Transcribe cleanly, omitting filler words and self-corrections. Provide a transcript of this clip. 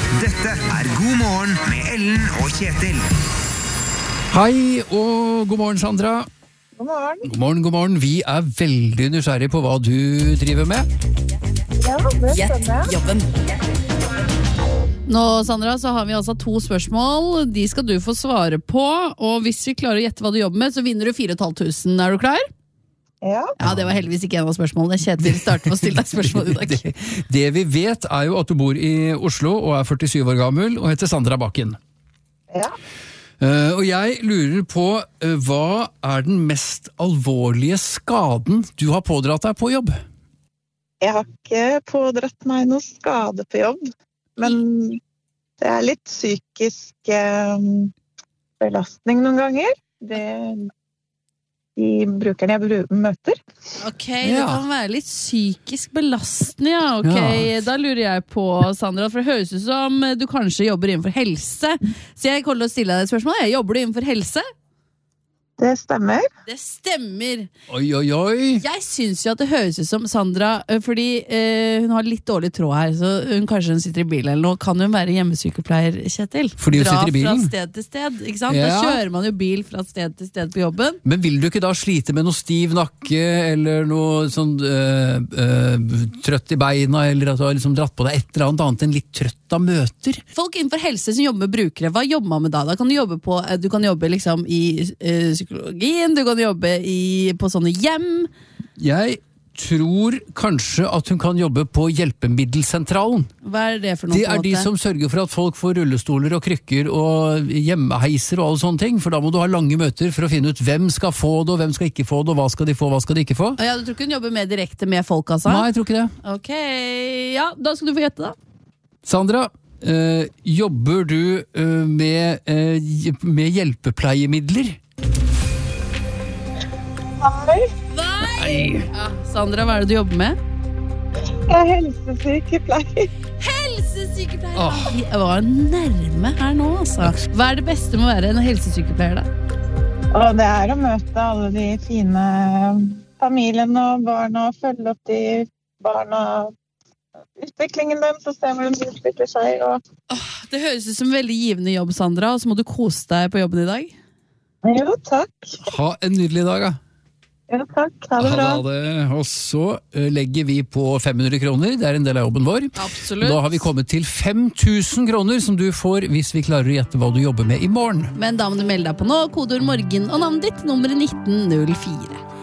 Dette God morgen med Ellen og Kjetil. Hei og god morgen, Sandra. God morgen. God morgen, god morgen. Vi veldig nysgjerrige på hva du driver med. Ja, det skjønner jeg. Jobben. Nå, Sandra, så har vi altså 2 spørsmål. De skal du få svare på, og hvis vi klarer å gjette hva du jobber med, så vinner du 4.500. Er du klar? Ja. Ja, det var heldigvis ikke en av spørsmålene. Kjetil starter med å stille deg spørsmål i dag. Det vi vet jo at du bor i Oslo og 47 år gammel og heter Sandra Bakken. Ja. Og jeg lurer på, hva den mest alvorlige skaden du har pådratt deg på jobb? Jeg har ikke pådratt meg noe skade på jobb, men det litt psykisk belastning noen ganger. De brukerne jeg møter. Ok, det kan være litt psykisk belastende, ja. Ok, da lurer jeg på, Sandra, for det høres ut som du kanskje jobber innenfor helse. Så jeg kommer til å stille deg et spørsmål. Jobber du innenfor helse? Det stemmer. Det stemmer. Oi, oi, oi. Jeg synes jo at det høres ut som Sandra, fordi hun har litt dårlig tråd her, så kanskje hun sitter i bilen eller noe. Kan hun være hjemmesykepleier, Kjetil? Fordi hun sitter i bilen? Dra fra sted til sted, ikke sant? Da kjører man jo bil fra sted til sted på jobben. Men vil du ikke da slite med noe stiv nakke, eller noe sånn trøtt i beina, eller at du har liksom dratt på deg et eller annet enn litt trøtt av møter? Folk innenfor helse som jobber med brukere, hva jobber man med da? Da kan du jobbe liksom i psykologien, du kan jobbe på sånne hjem. Jeg tror kanskje at hun kan jobbe på hjelpemiddelsentralen. Hva det for noe? Det de som sørger for at folk får rullestoler og krykker og hjemmeheiser og alle sånne ting, for da må du ha lange møter for å finne ut hvem skal få det, og hvem skal ikke få det, og hva skal de få, hva skal de ikke få. Ja, du tror ikke hun jobber mer direkte med folk, altså? Nei, jeg tror ikke det. Ok, ja, da skal du få gjette da. Sandra, jobber du med hjelpepleiemidler? Nei. Ja, Sandra, hva det du jobber med? Jeg helsesykepleier. Helsesykepleier! Jeg var nærme her nå, altså. Hva det beste med å være en helsesykepleier, da? Og det å møte alle de fine familiene og barna, og følge opp de barna, utviklingen dem, så ser hvordan de utvikler seg. Det høres ut som en veldig givende jobb, Sandra, og så må du kose deg på jobben i dag. Jo, takk. Ha en nydelig dag, da. Jo, takk. Ha det bra. Ha det. Og så legger vi på 500 kroner. Det en del av jobben vår. Absolutt. Da har vi kommet til 5000 kroner som du får hvis vi klarer å gjette hva du jobber med i morgen. Men da må du melde deg på nå, kodeord morgen og navnet ditt, nummer 1904.